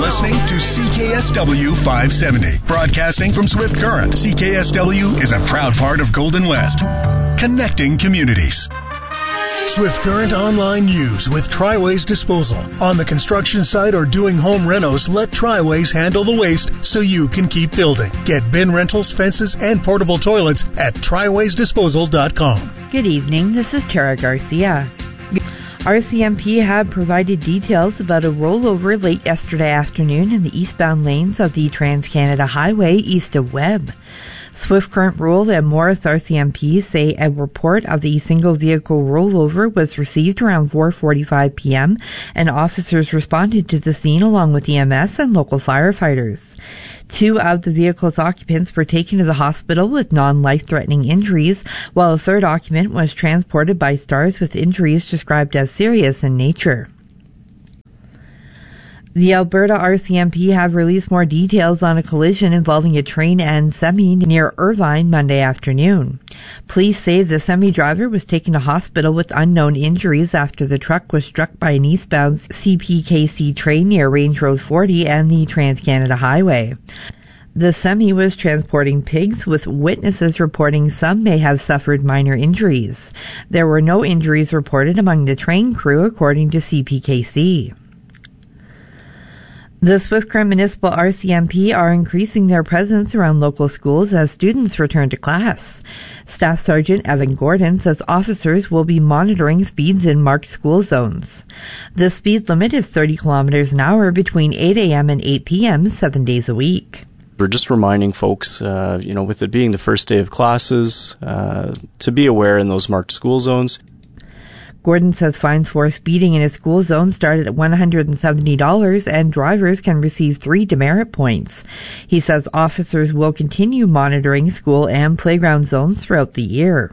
listening to CKSW 570. Broadcasting from Swift Current, CKSW is a proud part of Golden West. Connecting communities. Swift Current Online News with Triways Disposal. On the construction site or doing home renos, let Triways handle the waste so you can keep building. Get bin rentals, fences, and portable toilets at triwaysdisposal.com. Good evening, this is Tara Garcia. RCMP have provided details about a rollover late yesterday afternoon in the eastbound lanes of the Trans-Canada Highway east of Webb. Swift Current Rural and Morris RCMP say a report of the single vehicle rollover was received around 4:45 p.m. and officers responded to the scene along with EMS and local firefighters. 2 of the vehicle's occupants were taken to the hospital with non-life-threatening injuries, while a third occupant was transported by STARS with injuries described as serious in nature. The Alberta RCMP have released more details on a collision involving a train and semi near Irvine Monday afternoon. Police say the semi driver was taken to hospital with unknown injuries after the truck was struck by an eastbound CPKC train near Range Road 40 and the Trans-Canada Highway. The semi was transporting pigs, with witnesses reporting some may have suffered minor injuries. There were no injuries reported among the train crew, according to CPKC. The Swift Current Municipal RCMP are increasing their presence around local schools as students return to class. Staff Sergeant Evan Gordon says officers will be monitoring speeds in marked school zones. The speed limit is 30 kilometers an hour between 8 a.m. and 8 p.m. 7 days a week. We're just reminding folks, with it being the first day of classes, to be aware in those marked school zones. Gordon says fines for speeding in a school zone start at $170 and drivers can receive 3 demerit points. He says officers will continue monitoring school and playground zones throughout the year.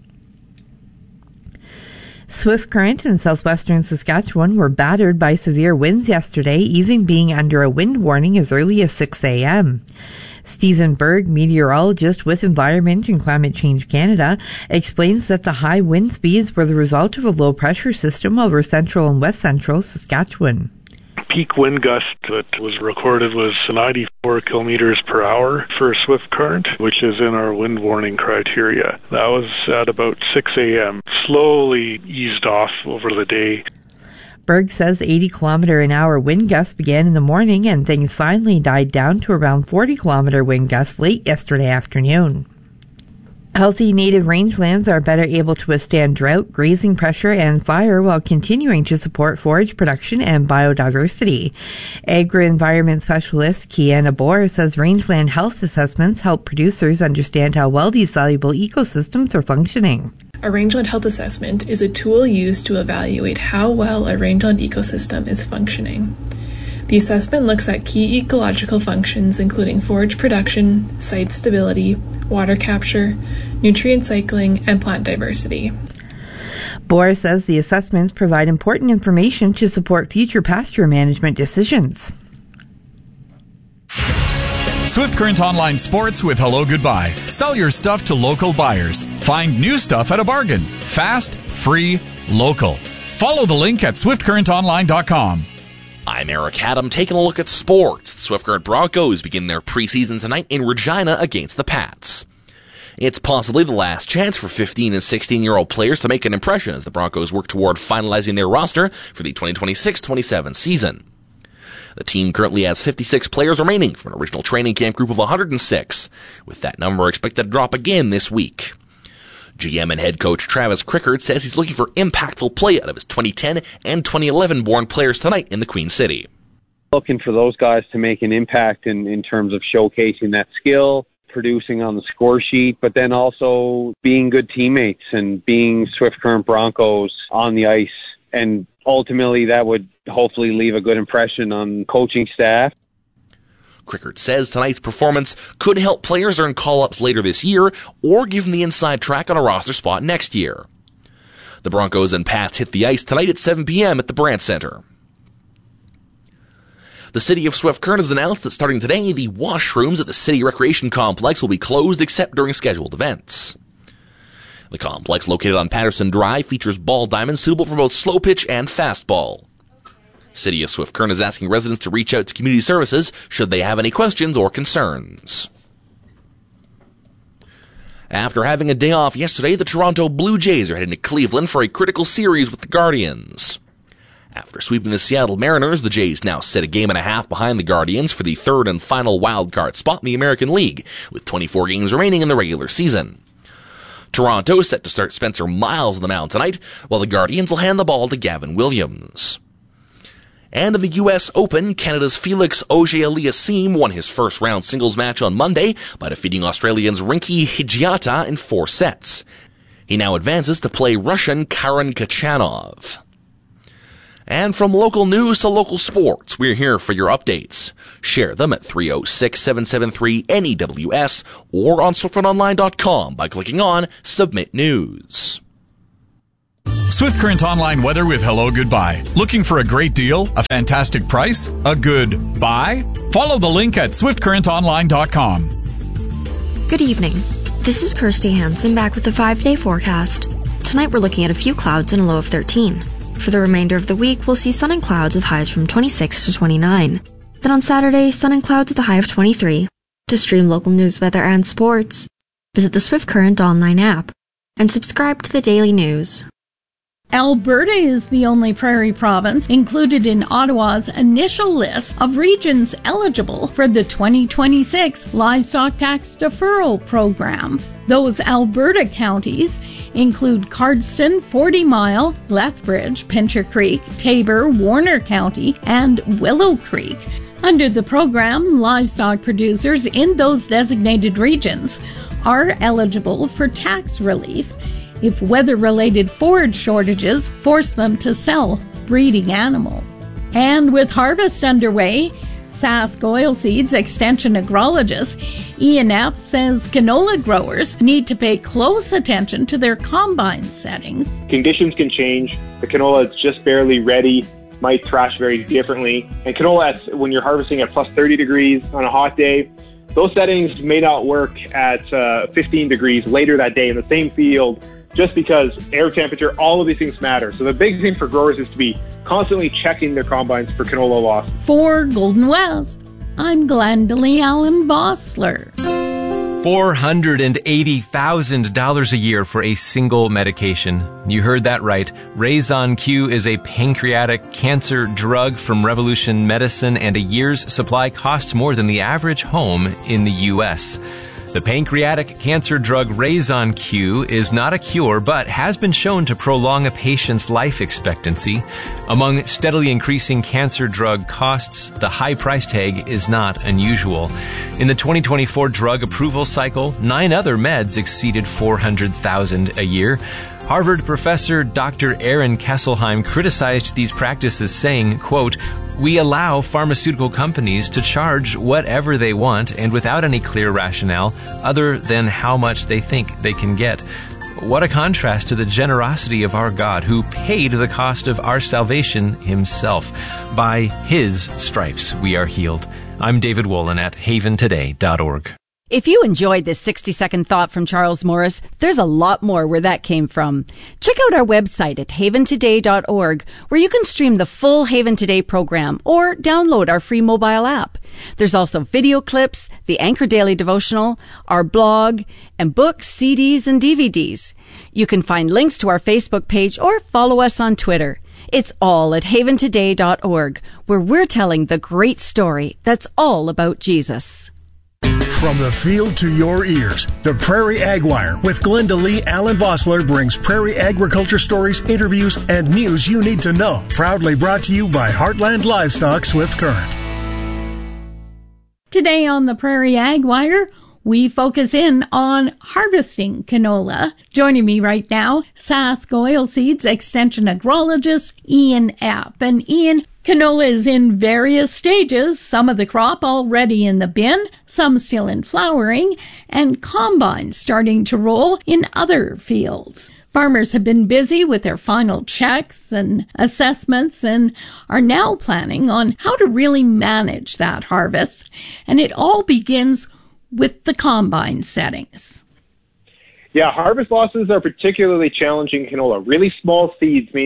Swift Current in southwestern Saskatchewan were battered by severe winds yesterday, even being under a wind warning as early as 6 a.m. Stephen Berg, meteorologist with Environment and Climate Change Canada, explains that the high wind speeds were the result of a low-pressure system over central and west central Saskatchewan. Peak wind gust that was recorded was 94 kilometers per hour for Swift Current, which is in our wind warning criteria. That was at about 6 a.m. Slowly eased off over the day. Berg says 80-kilometer-an-hour wind gusts began in the morning and things finally died down to around 40-kilometer wind gusts late yesterday afternoon. Healthy native rangelands are better able to withstand drought, grazing pressure, and fire while continuing to support forage production and biodiversity. Agri-environment specialist Kiana Bohr says rangeland health assessments help producers understand how well these valuable ecosystems are functioning. A rangeland health assessment is a tool used to evaluate how well a rangeland ecosystem is functioning. The assessment looks at key ecological functions including forage production, site stability, water capture, nutrient cycling, and plant diversity. Bohr says the assessments provide important information to support future pasture management decisions. Swift Current Online Sports with Hello Goodbye. Sell your stuff to local buyers. Find new stuff at a bargain. Fast, free, local. Follow the link at swiftcurrentonline.com. I'm Eric Haddam taking a look at sports. The Swift Current Broncos begin their preseason tonight in Regina against the Pats. It's possibly the last chance for 15 and 16-year-old players to make an impression as the Broncos work toward finalizing their roster for the 2026-27 season. The team currently has 56 players remaining from an original training camp group of 106, with that number expected to drop again this week. GM and head coach Travis Crickard says he's looking for impactful play out of his 2010 and 2011 born players tonight in the Queen City. Looking for those guys to make an impact in terms of showcasing that skill, producing on the score sheet, but then also being good teammates and being Swift Current Broncos on the ice. And ultimately that would hopefully leave a good impression on coaching staff. Crickard says tonight's performance could help players earn call-ups later this year or give them the inside track on a roster spot next year. The Broncos and Pats hit the ice tonight at 7 p.m. at the Brandt Center. The city of Swift Current has announced that starting today, the washrooms at the city recreation complex will be closed except during scheduled events. The complex, located on Patterson Drive, features ball diamonds suitable for both slow pitch and fastball. City of Swift Current is asking residents to reach out to community services should they have any questions or concerns. After having a day off yesterday, the Toronto Blue Jays are heading to Cleveland for a critical series with the Guardians. After sweeping the Seattle Mariners, the Jays now sit a game and a half behind the Guardians for the third and final wildcard spot in the American League, with 24 games remaining in the regular season. Toronto is set to start Spencer Miles on the mound tonight, while the Guardians will hand the ball to Gavin Williams. And in the U.S. Open, Canada's Felix Auger-Aliassime won his first-round singles match on Monday by defeating Australian's Rinky Higiata in 4 sets. He now advances to play Russian Karen Khachanov. And from local news to local sports, we're here for your updates. Share them at 306-773-NEWS or on SwiftCurrentOnline.com by clicking on Submit News. Swift Current Online weather with Hello Goodbye. Looking for a great deal? A fantastic price? A good buy? Follow the link at SwiftCurrentOnline.com. Good evening. This is Kirsty Hansen back with the 5-day forecast. Tonight we're looking at a few clouds and a low of 13. For the remainder of the week, we'll see sun and clouds with highs from 26 to 29. Then on Saturday, sun and clouds with a high of 23. To stream local news, weather, and sports, visit the Swift Current Online app and subscribe to the daily news. Alberta is the only prairie province included in Ottawa's initial list of regions eligible for the 2026 Livestock Tax Deferral Program. Those Alberta counties include Cardston, 40 Mile, Lethbridge, Pincher Creek, Taber, Warner County, and Willow Creek. Under the program, livestock producers in those designated regions are eligible for tax relief if weather-related forage shortages force them to sell breeding animals. And with harvest underway, Sask Oilseeds Extension Agrologist Ian Epp says canola growers need to pay close attention to their combine settings. Conditions can change. The canola is just barely ready, might thrash very differently. And canola, when you're harvesting at plus 30 degrees on a hot day, those settings may not work at 15 degrees later that day in the same field, just because air temperature, all of these things matter. So the big thing for growers is to be constantly checking their combines for canola loss. For Golden West, I'm Glendalee Allen Bossler. $480,000 a year for a single medication. You heard that right. Raison Q is a pancreatic cancer drug from Revolution Medicine, and a year's supply costs more than the average home in the U.S. The pancreatic cancer drug Raison Q is not a cure, but has been shown to prolong a patient's life expectancy. Among steadily increasing cancer drug costs, the high price tag is not unusual. In the 2024 drug approval cycle, 9 other meds exceeded $400,000 a year. Harvard professor Dr. Aaron Kesselheim criticized these practices, saying, quote, "We allow pharmaceutical companies to charge whatever they want and without any clear rationale other than how much they think they can get. What a contrast to the generosity of our God, who paid the cost of our salvation himself. By his stripes we are healed." I'm David Wolin at haventoday.org. If you enjoyed this 60-second thought from Charles Morris, there's a lot more where that came from. Check out our website at haventoday.org, where you can stream the full Haven Today program or download our free mobile app. There's also video clips, the Anchor Daily Devotional, our blog, and books, CDs, and DVDs. You can find links to our Facebook page or follow us on Twitter. It's all at haventoday.org, where we're telling the great story that's all about Jesus. From the field to your ears, the Prairie Ag Wire with Glendalee Allen Bossler brings prairie agriculture stories, interviews, and news you need to know. Proudly brought to you by Heartland Livestock Swift Current. Today on the Prairie Ag Wire, we focus in on harvesting canola. Joining me right now, Sask Oilseeds Extension Agrologist Ian Epp. And Ian, canola is in various stages, some of the crop already in the bin, some still in flowering, and combines starting to roll in other fields. Farmers have been busy with their final checks and assessments and are now planning on how to really manage that harvest. And it all begins with the combine settings. Yeah, harvest losses are particularly challenging in canola. Really small seeds mean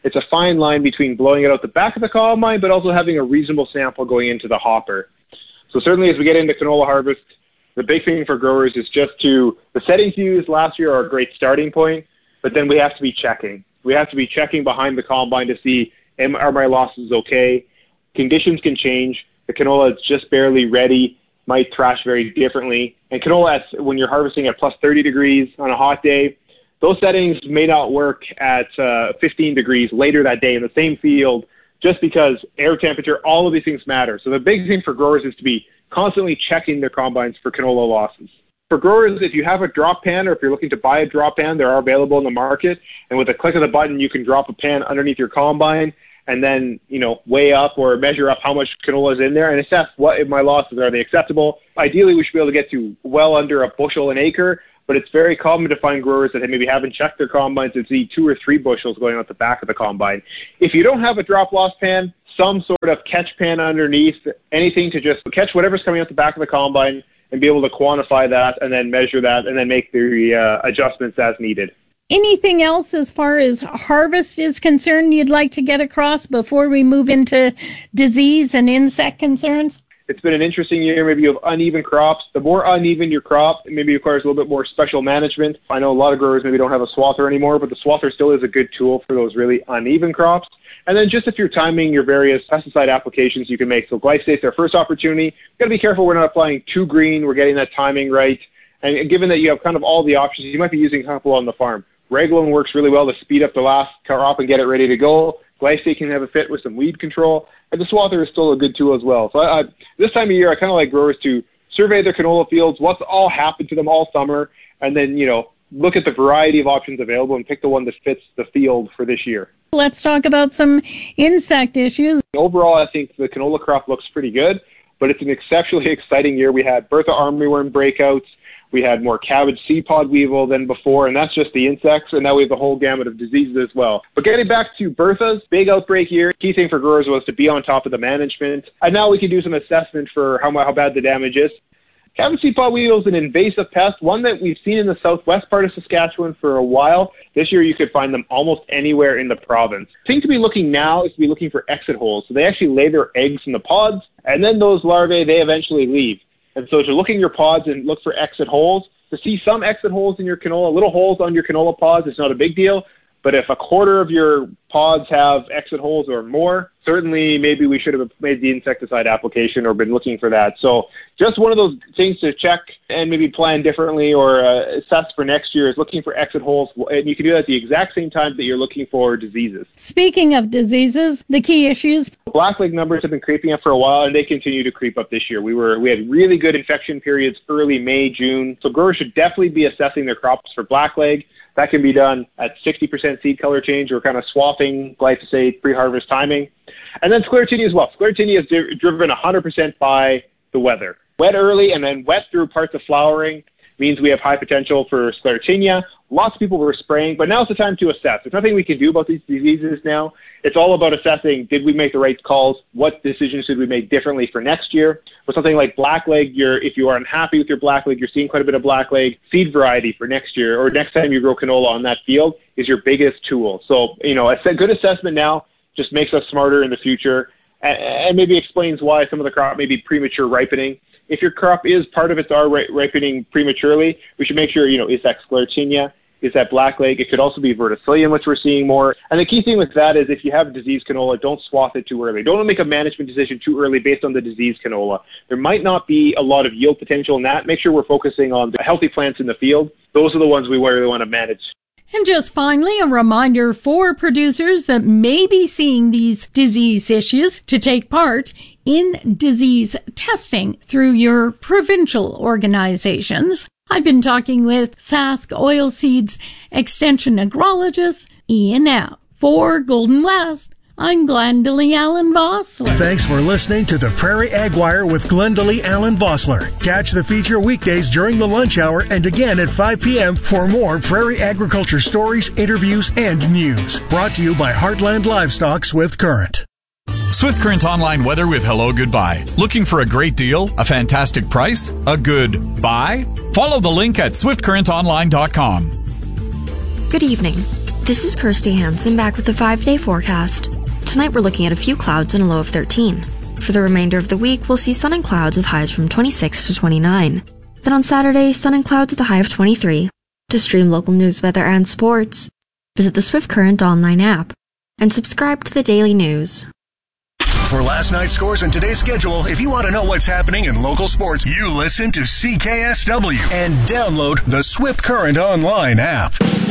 It's a fine line between blowing it out the back of the combine, but also having a reasonable sample going into the hopper. So certainly as we get into canola harvest, the big thing for growers is just the settings used last year are a great starting point, but then we have to be checking. We have to be checking behind the combine to see, are my losses okay? Conditions can change. The canola is just barely ready, might thrash very differently. And canola, when you're harvesting at plus 30 degrees on a hot day, those settings may not work at 15 degrees later that day in the same field, just because air temperature, all of these things matter. So the big thing for growers is to be constantly checking their combines for canola losses. For growers, if you have a drop pan or if you're looking to buy a drop pan, they are available in the market. And with a click of the button, you can drop a pan underneath your combine and then, weigh up or measure up how much canola is in there and assess what if my losses are they acceptable. Ideally, we should be able to get to well under a bushel an acre, but it's very common to find growers that maybe haven't checked their combines and see 2 or 3 bushels going out the back of the combine. If you don't have a drop loss pan, some sort of catch pan underneath, anything to just catch whatever's coming out the back of the combine and be able to quantify that and then measure that and then make the adjustments as needed. Anything else as far as harvest is concerned you'd like to get across before we move into disease and insect concerns? It's been an interesting year. Maybe you have uneven crops. The more uneven your crop, it maybe requires a little bit more special management. I know a lot of growers maybe don't have a swather anymore, but the swather still is a good tool for those really uneven crops. And then just if you're timing your various pesticide applications you can make. So glyphosate's our first opportunity. You've got to be careful we're not applying too green. We're getting that timing right. And given that you have kind of all the options, you might be using a couple on the farm. Regulon works really well to speed up the last crop and get it ready to go. Glyphosate can have a fit with some weed control. And the swather is still a good tool as well. So this time of year, I kind of like growers to survey their canola fields, what's all happened to them all summer, and then, look at the variety of options available and pick the one that fits the field for this year. Let's talk about some insect issues. Overall, I think the canola crop looks pretty good, but it's an exceptionally exciting year. We had Bertha armyworm breakouts. We had more cabbage seed pod weevil than before, and that's just the insects, and now we have the whole gamut of diseases as well. But getting back to Bertha's, big outbreak here. Key thing for growers was to be on top of the management, and now we can do some assessment for how bad the damage is. Cabbage seed pod weevil is an invasive pest, one that we've seen in the southwest part of Saskatchewan for a while. This year you could find them almost anywhere in the province. The thing to be looking now is to be looking for exit holes. So they actually lay their eggs in the pods, and then those larvae, they eventually leave. And so to look in your pods and look for exit holes, to see some exit holes in your canola, little holes on your canola pods, it's not a big deal. But if a quarter of your pods have exit holes or more, certainly maybe we should have made the insecticide application or been looking for that. So just one of those things to check and maybe plan differently or assess for next year is looking for exit holes. And you can do that at the exact same time that you're looking for diseases. Speaking of diseases, the key issues. Blackleg numbers have been creeping up for a while, and they continue to creep up this year. We had really good infection periods early May, June. So growers should definitely be assessing their crops for blackleg. That can be done at 60% seed color change or kind of swathing glyphosate pre-harvest timing. And then sclerotinia as well. Sclerotinia is driven 100% by the weather. Wet early and then wet through parts of flowering means we have high potential for sclerotinia. Lots of people were spraying, but now's the time to assess. There's nothing we can do about these diseases now. It's all about assessing, did we make the right calls? What decisions should we make differently for next year? For something like blackleg, if you are unhappy with your blackleg, you're seeing quite a bit of blackleg, seed variety for next year or next time you grow canola on that field is your biggest tool. So, a good assessment now just makes us smarter in the future and maybe explains why some of the crop may be premature ripening. If your crop is part of its ripening prematurely, we should make sure, is that sclerotinia? Is that blackleg? It could also be verticillium, which we're seeing more. And the key thing with that is if you have diseased canola, don't swath it too early. Don't make a management decision too early based on the diseased canola. There might not be a lot of yield potential in that. Make sure we're focusing on the healthy plants in the field. Those are the ones we really want to manage. And just finally, a reminder for producers that may be seeing these disease issues to take part in disease testing through your provincial organizations. I've been talking with Sask Oilseeds Extension Agrologist Ian Knapp. For Golden West, I'm Glendalee Allen Vossler. Thanks for listening to the Prairie Ag Wire with Glendalee Allen Vossler. Catch the feature weekdays during the lunch hour and again at 5 p.m. for more prairie agriculture stories, interviews, and news. Brought to you by Heartland Livestock Swift Current. Swift Current Online Weather with Hello Goodbye. Looking for a great deal? A fantastic price? A good buy? Follow the link at swiftcurrentonline.com. Good evening. This is Kirsty Hansen back with the 5-day forecast. Tonight we're looking at a few clouds and a low of 13. For the remainder of the week, we'll see sun and clouds with highs from 26 to 29. Then on Saturday, sun and clouds with a high of 23. To stream local news, weather, and sports, visit the Swift Current online app and subscribe to the daily news. For last night's scores and today's schedule, if you want to know what's happening in local sports, you listen to CKSW and download the Swift Current online app.